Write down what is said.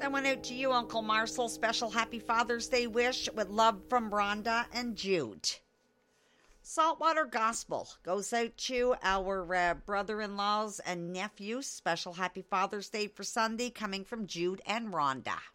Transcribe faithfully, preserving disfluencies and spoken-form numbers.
That went out to you, Uncle Marcel. Special Happy Father's Day wish with love from Rhonda and Jude. Saltwater Gospel goes out to our uh, brother-in-laws and nephews. Special Happy Father's Day for Sunday, coming from Jude and Rhonda.